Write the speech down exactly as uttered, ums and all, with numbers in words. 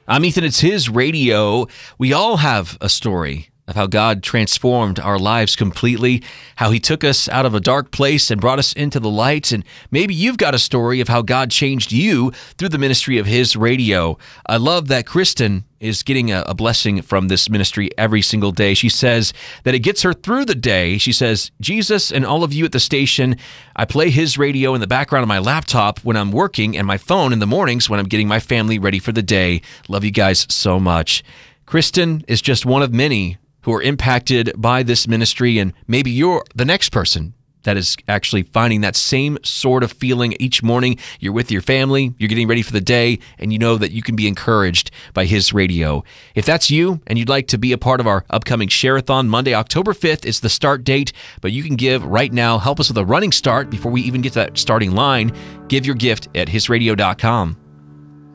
I'm Ethan. It's His Radio. We all have a story of how God transformed our lives completely, how He took us out of a dark place and brought us into the light. And maybe you've got a story of how God changed you through the ministry of His Radio. I love that Kristen is getting a, a blessing from this ministry every single day. She says that it gets her through the day. She says, Jesus and all of you at the station, I play His Radio in the background of my laptop when I'm working and my phone in the mornings when I'm getting my family ready for the day. Love you guys so much. Kristen is just one of many who are impacted by this ministry, and maybe you're the next person that is actually finding that same sort of feeling each morning. You're with your family, you're getting ready for the day, and you know that you can be encouraged by His Radio. If that's you and you'd like to be a part of our upcoming Share-a-thon, Monday, October fifth is the start date, but you can give right now. Help us with a running start before we even get to that starting line. Give your gift at his radio dot com.